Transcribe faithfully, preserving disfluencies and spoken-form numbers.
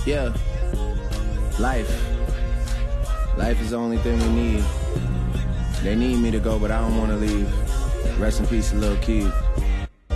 Yeah. Life. Life is the only thing we need. They need me to go, but I don't want to leave. Rest in peace, Lil Keed.